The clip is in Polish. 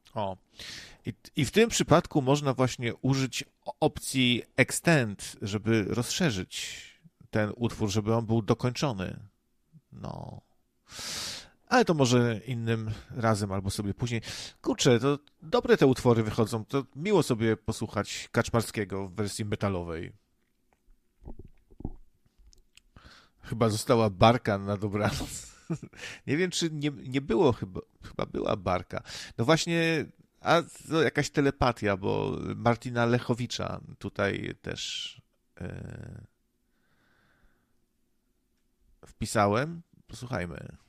O. I w tym przypadku można właśnie użyć opcji extend, żeby rozszerzyć ten utwór, żeby on był dokończony. No. Ale to może innym razem albo sobie później. Kurczę, to dobre te utwory wychodzą. To miło sobie posłuchać Kaczmarskiego w wersji metalowej. Chyba została barka na dobranoc. Nie wiem, czy nie było chyba była barka. No właśnie, a to jakaś telepatia, bo Martina Lechowicza tutaj też wpisałem. Posłuchajmy.